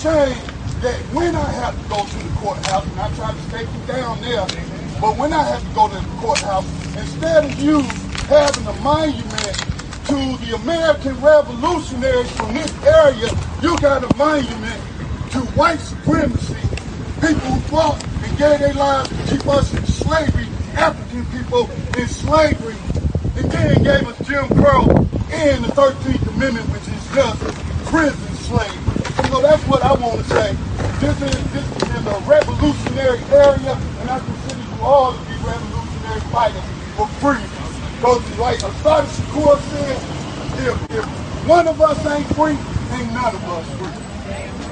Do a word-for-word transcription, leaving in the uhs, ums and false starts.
saying that when I have to go to the courthouse, and I try to stay from down there, but when I have to go to the courthouse, instead of you having a monument to the American revolutionaries from this area, you got a monument to white supremacy, people who fought and gave their lives to keep us in slavery, African people in slavery, and then gave us Jim Crow and the thirteenth Amendment, which is just prison slavery. So that's what I want to say. This is, this is in a revolutionary area, and I consider you all to be revolutionary fighters for freedom. Because like Assata Shakur said, if, if one of us ain't free, ain't none of us free.